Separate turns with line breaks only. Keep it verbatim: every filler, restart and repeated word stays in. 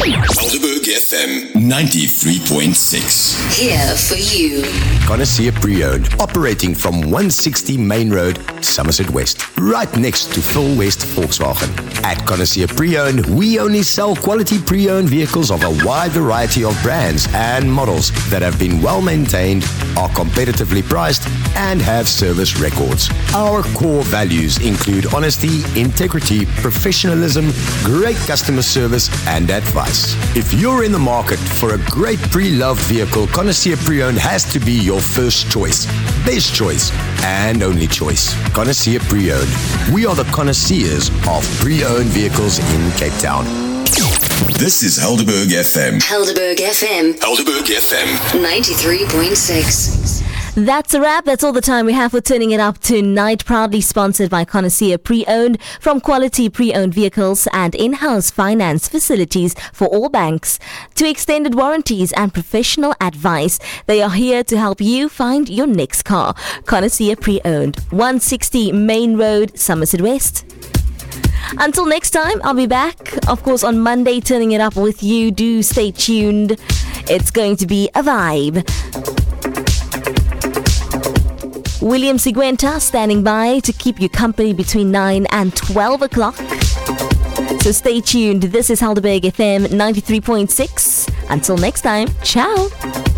Helderberg F M ninety-three point six.
Here for you.
Connoisseur Pre-Owned, operating from one sixty Main Road, Somerset West, right next to Phil West Volkswagen. At Connoisseur Pre-Owned, we only sell quality pre-owned vehicles of a wide variety of brands and models that have been well maintained, are competitively priced, and have service records. Our core values include honesty, integrity, professionalism, great customer service, and advice. If you're in the market for a great pre-loved vehicle, Connoisseur Pre-Owned has to be your first choice, best choice, and only choice. Connoisseur Pre-Owned. We are the connoisseurs of pre-owned vehicles in Cape Town.
This is Helderberg F M.
Helderberg F M.
Helderberg F M
ninety-three point six.
That's a wrap. That's all the time we have for Turning It Up tonight. Proudly sponsored by Connoisseur Pre-Owned, from quality pre-owned vehicles and in-house finance facilities for all banks to extended warranties and professional advice. They are here to help you find your next car. Connoisseur Pre-Owned, one sixty Main Road, Somerset West. Until next time, I'll be back, of course, on Monday, turning it up with you. Do stay tuned. It's going to be a vibe. William Sigwenta standing by to keep you company between nine and twelve o'clock. So stay tuned. This is Helderberg F M ninety-three point six. Until next time, ciao.